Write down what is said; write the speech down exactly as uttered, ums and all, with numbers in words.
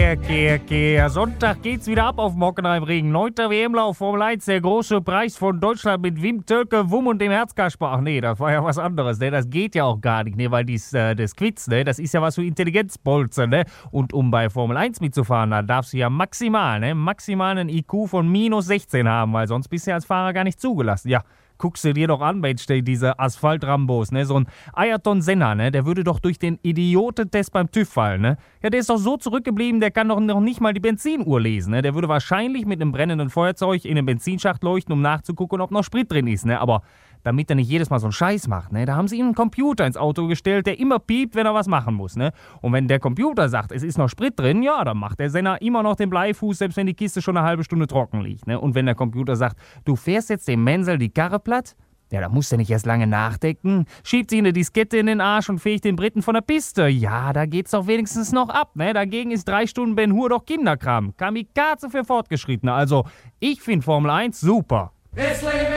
okay, okay, okay. Sonntag geht's wieder ab auf Mockenheimring. Neunter W M-Lauf Formel eins, der große Preis von Deutschland mit Wim Tölke, Wum und dem Herzkasper. Ach nee, das war ja was anderes, ne? Das geht ja auch gar nicht, ne? Weil dies, äh, das Quiz, ne? Das ist ja was für Intelligenzbolzen, ne? Und um bei Formel eins mitzufahren, da darfst du ja maximal, ne? Maximal einen I Q von minus sechzehn haben, weil sonst bist du ja als Fahrer gar nicht zugelassen. Ja. Guckst du dir doch an, Mensch, diese Asphalt-Rambos, ne? So ein Ayrton Senna, ne? Der würde doch durch den Idiotentest beim TÜV fallen, ne? Ja, der ist doch so zurückgeblieben, der kann doch noch nicht mal die Benzinuhr lesen, ne? Der würde wahrscheinlich mit einem brennenden Feuerzeug in den Benzinschacht leuchten, um nachzugucken, ob noch Sprit drin ist, ne? Aber damit er nicht jedes Mal so einen Scheiß macht, ne? Da haben sie ihm einen Computer ins Auto gestellt, der immer piept, wenn er was machen muss, ne? Und wenn der Computer sagt, es ist noch Sprit drin, ja, dann macht der Senna immer noch den Bleifuß, selbst wenn die Kiste schon eine halbe Stunde trocken liegt, ne? Und wenn der Computer sagt, du fährst jetzt dem Menzel die Karre platt, ja, da muss der nicht erst lange nachdenken. Schiebt sich eine Diskette in den Arsch und fegt den Briten von der Piste. Ja, da geht's doch wenigstens noch ab, ne? Dagegen ist drei Stunden Ben Hur doch Kinderkram. Kamikaze für Fortgeschrittene. Also, ich finde Formel eins super.